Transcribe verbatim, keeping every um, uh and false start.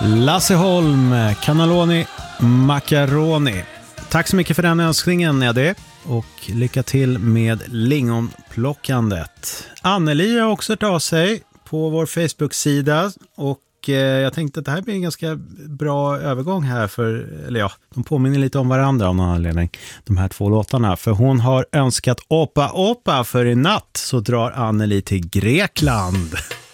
Lasse Holm, Cannelloni Macaroni. Tack så mycket för den önskningen, Eddie. Och lycka till med lingonplockandet. Anneli har också hört av sig på vår Facebook-sida. Och eh, jag tänkte att det här blir en ganska bra övergång här. För, eller ja, de påminner lite om varandra om någon anledning. De här två låtarna. För hon har önskat Opa Opa för i natt så drar Anneli till Grekland.